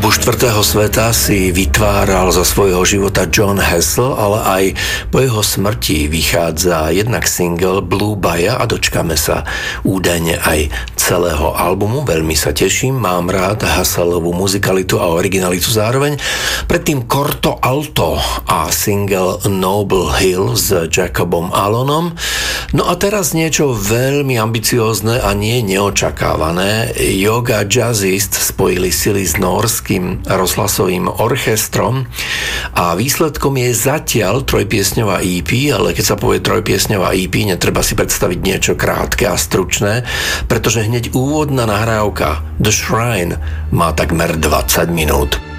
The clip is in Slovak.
Hudbu štvrtého sveta si vytváral za svojho života Jon Hassell, ale aj po jeho smrti vychádza jednak single Blue Baja a dočkame sa údajne aj celého albumu. Veľmi sa teším, mám rád Hassellovú muzikalitu a originalitu zároveň. Predtým Corto Alto a single Noble Hill s Jacobom Allonom. No a teraz niečo veľmi ambiciózne a nie neočakávané. Yoga Jazzist spojili sily s norským rozhlasovým orchestrom a výsledkom je zatiaľ trojpiesňová EP, ale keď sa povie trojpiesňová EP, netreba si predstaviť niečo krátke a stručné, pretože hneď úvodná nahrávka The Shrine má takmer 20 minút.